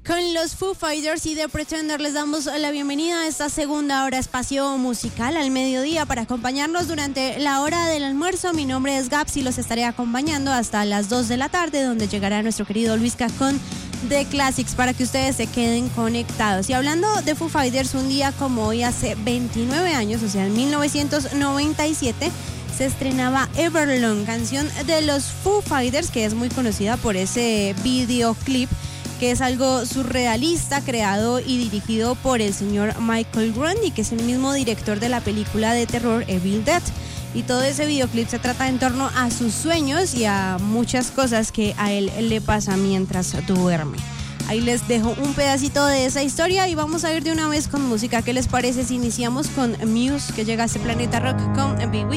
Con los Foo Fighters y The Pretender les damos la bienvenida a esta segunda hora espacio musical al mediodía para acompañarnos durante la hora del almuerzo. Mi nombre es Gaps y los estaré acompañando hasta las 2 de la tarde, donde llegará nuestro querido Luisca con The Classics para que ustedes se queden conectados. Y hablando de Foo Fighters, un día como hoy hace 29 años, o sea en 1997, se estrenaba Everlong, canción de los Foo Fighters, que es muy conocida por ese videoclip que es algo surrealista, creado y dirigido por el señor Michael Grundy, que es el mismo director de la película de terror Evil Dead. Y todo ese videoclip se trata en torno a sus sueños y a muchas cosas que a él le pasa mientras duerme. Ahí les dejo un pedacito de esa historia y vamos a ir de una vez con música. ¿Qué les parece si iniciamos con Muse, que llega a este planeta rock con Be With